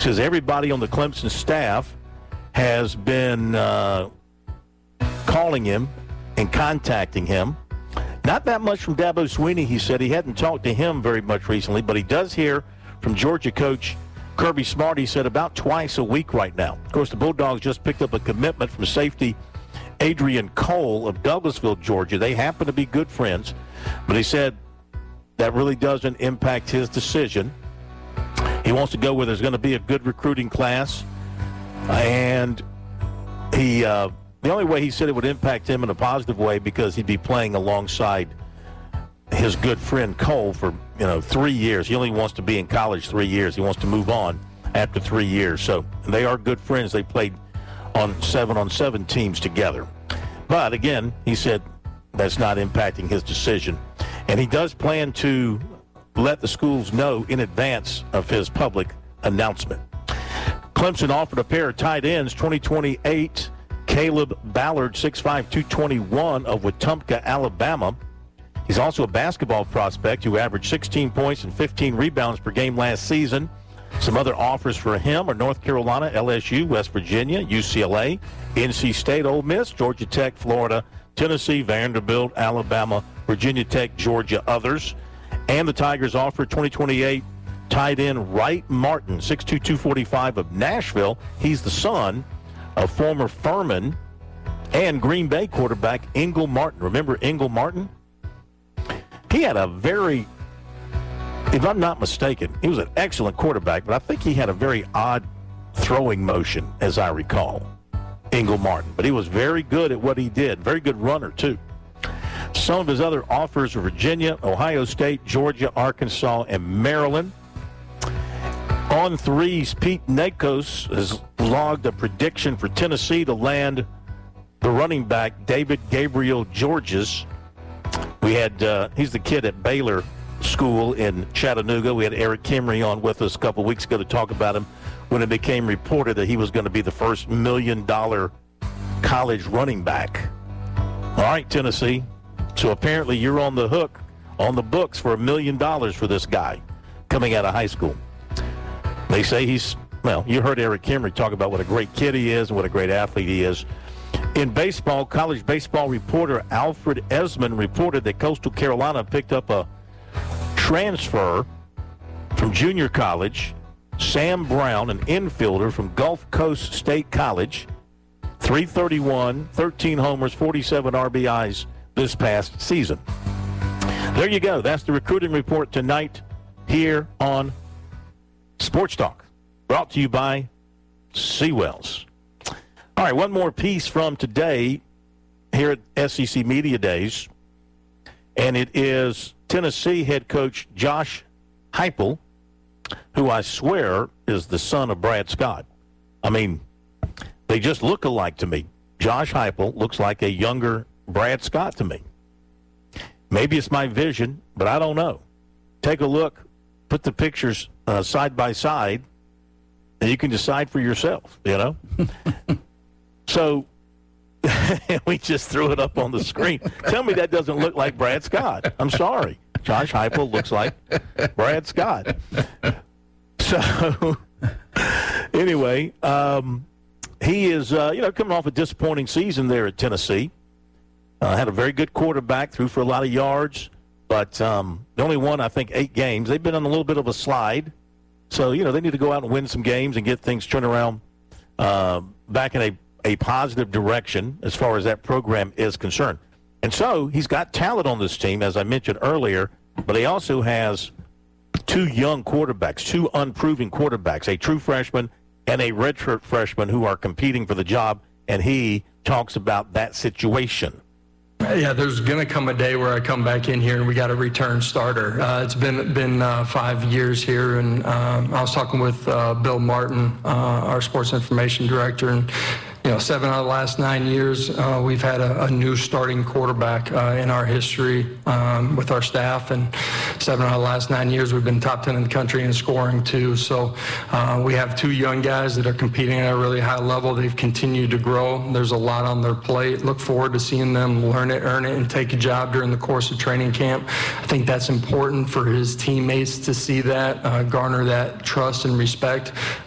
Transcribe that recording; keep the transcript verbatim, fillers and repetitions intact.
says everybody on the Clemson staff has been uh, calling him and contacting him. Not that much from Dabo Swinney. He said he hadn't talked to him very much recently, but he does hear from Georgia coach Kirby Smart. He said about twice a week right now. Of course, the Bulldogs just picked up a commitment from safety Adrian Cole of Douglasville, Georgia. They happen to be good friends, but he said that really doesn't impact his decision. He wants to go where there's going to be a good recruiting class, and he uh, the only way he said it would impact him in a positive way because he'd be playing alongside his good friend Cole for you know three years. He only wants to be in college three years. He wants to move on after three years. So they are good friends. They played on seven-on-seven teams together. But, again, he said that's not impacting his decision. And he does plan to let the schools know in advance of his public announcement. Clemson offered a pair of tight ends, twenty twenty-eight, Caleb Ballard, six five, two twenty-one of Wetumpka, Alabama. He's also a basketball prospect who averaged sixteen points and fifteen rebounds per game last season. Some other offers for him are North Carolina, L S U, West Virginia, U C L A, N C State, Ole Miss, Georgia Tech, Florida, Tennessee, Vanderbilt, Alabama, Virginia Tech, Georgia, others. And the Tigers offered twenty twenty-eight tight end Wright Martin, six two, two forty-five of Nashville. He's the son of former Furman and Green Bay quarterback Ingle Martin. Remember Ingle Martin? He had a very, if I'm not mistaken, he was an excellent quarterback, but I think he had a very odd throwing motion, as I recall, Ingle Martin. But he was very good at what he did, very good runner, too. Some of his other offers are Virginia, Ohio State, Georgia, Arkansas, and Maryland. On threes, Pete Nakos has logged a prediction for Tennessee to land the running back David Gabriel Georges. We had, uh, he's the kid at Baylor School in Chattanooga. We had Eric Kimry on with us a couple weeks ago to talk about him when it became reported that he was going to be the first million-dollar college running back. All right, Tennessee. So apparently you're on the hook, on the books for a million dollars for this guy coming out of high school. They say he's, well, you heard Eric Kimry talk about what a great kid he is and what a great athlete he is. In baseball, college baseball reporter Alfred Esmond reported that Coastal Carolina picked up a transfer from junior college, Sam Brown, an infielder from Gulf Coast State College, three thirty-one, thirteen homers, forty-seven R B Is this past season. There you go. That's the recruiting report tonight here on Sports Talk, brought to you by Seawells. All right, one more piece from today here at S E C Media Days, and it is Tennessee head coach Josh Heupel, who I swear is the son of Brad Scott. I mean, they just look alike to me. Josh Heupel looks like a younger Brad Scott to me. Maybe it's my vision, but I don't know. Take a look, put the pictures uh, side by side, and you can decide for yourself, you know? So we just threw it up on the screen. Tell me that doesn't look like Brad Scott. I'm sorry. Josh Heupel looks like Brad Scott. So anyway, um, he is, uh, you know, coming off a disappointing season there at Tennessee. Uh, had a very good quarterback, threw for a lot of yards, but um, they only won, I think, eight games. They've been on a little bit of a slide. So, you know, they need to go out and win some games and get things turned around uh, back in a a positive direction as far as that program is concerned. And so he's got talent on this team, as I mentioned earlier, but he also has two young quarterbacks, two unproven quarterbacks, a true freshman and a redshirt freshman who are competing for the job, and he talks about that situation. Yeah, there's going to come a day where I come back in here and we got a return starter. Uh, it's been been uh, five years here, and um, I was talking with uh, Bill Martin, uh, our sports information director, and you know, seven out of the last nine years, uh, we've had a, a new starting quarterback uh, in our history um, with our staff, and seven out of the last nine years, we've been top ten in the country in scoring too. So uh, we have two young guys that are competing at a really high level. They've continued to grow. There's a lot on their plate. Look forward to seeing them learn it, earn it, and take a job during the course of training camp. I think that's important for his teammates to see that, uh, garner that trust and respect.